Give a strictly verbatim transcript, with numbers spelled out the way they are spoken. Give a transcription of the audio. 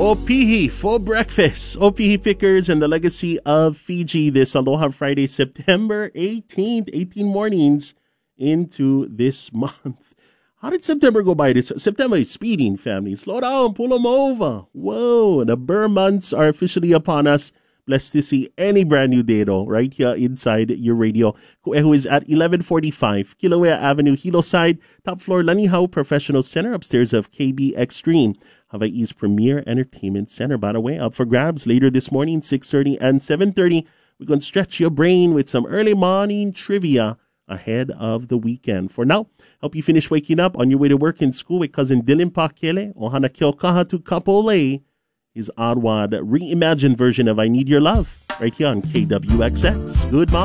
Opihi for breakfast. Opihi Pickers and the Legacy of Fiji this Aloha Friday, September eighteenth. eighteen mornings into this month. How did September go by? This September is speeding, family. Slow down, pull them over. Whoa, the Burr months are officially upon us. Blessed to see any brand new day, though, right here inside your radio. Who is at eleven forty-five Kilauea Avenue, Hillside, top floor, Lanihau Professional Center, upstairs of K B Extreme, Hawaii's premier entertainment center. By the way, up for grabs later this morning, six thirty and seven thirty. We're going to stretch your brain with some early morning trivia ahead of the weekend. For now, help you finish waking up on your way to work and school with cousin Dylan Pakele, Ohana Kiokaha to Kapolei. His Oddwad reimagined version of I Need Your Love right here on K W X X. Good morning.